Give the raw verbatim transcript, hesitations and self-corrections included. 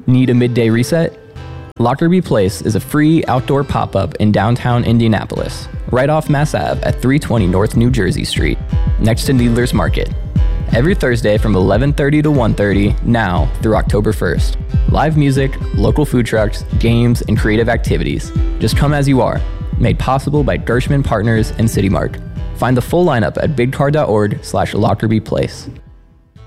Need a midday reset? Lockerbie Place is a free outdoor pop-up in downtown Indianapolis, right off Mass Ave at three twenty North New Jersey Street, next to Needler's Market. Every Thursday from eleven thirty to one thirty, now through October first. Live music, local food trucks, games, and creative activities. Just come as you are. Made possible by Gershman Partners and City Mark. Find the full lineup at bigcar dot org slash Lockerbie Place.